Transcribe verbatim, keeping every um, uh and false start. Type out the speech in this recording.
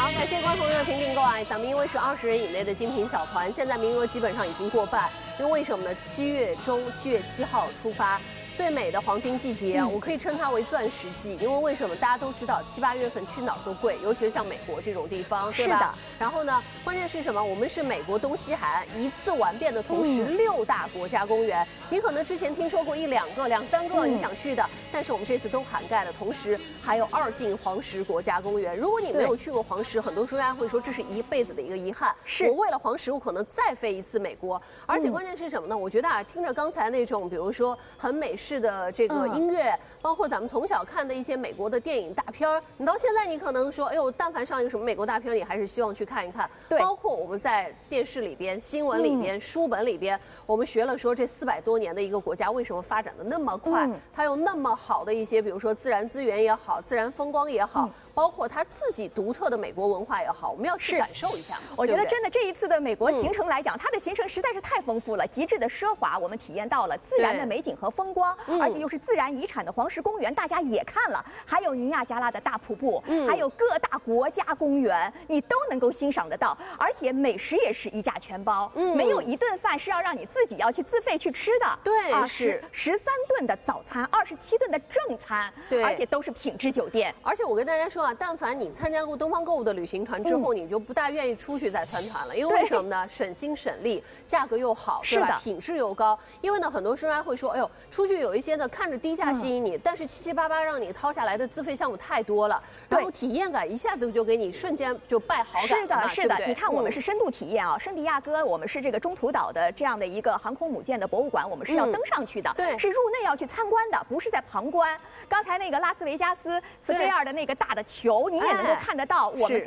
好，感谢观众热情订购啊！咱们因为是二十人以内的精品小团，现在名额基本上已经过半。因为为什么呢？七月中，七月七号出发。 最美的黄金季节啊，我可以称它为钻石季，因为为什么？大家都知道七八月份去哪儿都贵，尤其是像美国这种地方，对吧？然后呢，关键是什么？我们是美国东西海岸一次玩遍的同时，六大国家公园。你可能之前听说过一两个、两三个你想去的，但是我们这次都涵盖了，同时还有二进黄石国家公园。如果你没有去过黄石，很多专家会说这是一辈子的一个遗憾。是我为了黄石，我可能再飞一次美国。而且关键是什么呢？我觉得啊，听着刚才那种，比如说很美式。 式的这个音乐，嗯、包括咱们从小看的一些美国的电影大片儿，你到现在你可能说，哎呦，但凡上一个什么美国大片，你还是希望去看一看。对，包括我们在电视里边、新闻里边、嗯、书本里边，我们学了说这四百多年的一个国家为什么发展的那么快，嗯、它有那么好的一些，比如说自然资源也好，自然风光也好，嗯、包括它自己独特的美国文化也好，我们要去感受一下。 我觉得真的这一次的美国行程来讲，嗯、它的行程实在是太丰富了，极致的奢华，我们体验到了自然的美景和风光。 而且又是自然遗产的黄石公园，大家也看了，还有尼亚加拉的大瀑布，嗯、还有各大国家公园，你都能够欣赏得到。而且美食也是一价全包，嗯、没有一顿饭是要让你自己要去自费去吃的。 对， 啊， 是十三顿的早餐，二十七顿的正餐，对，而且都是品质酒店。 而且我跟大家说啊，但凡你参加过东方购物的旅行团之后，嗯、你就不大愿意出去再团团了，因为为什么呢？省心省力，价格又好，对吧？品质又高。因为呢，很多专家会说，哎呦，出去有一些呢看着低价吸引你，嗯、但是七七八八让你掏下来的自费项目太多了，然后体验感一下子就给你瞬间就败好感了。 是的，是的。 对对， 你看我们是深度体验啊，嗯、圣地亚哥，我们是这个中途岛的这样的一个航空母舰的博物馆，我们是要登上去的，嗯、对，是入内要去参观的，不是在旁观。刚才那个拉斯维加斯斯菲尔的那个大的球，你也能够看得到，我们。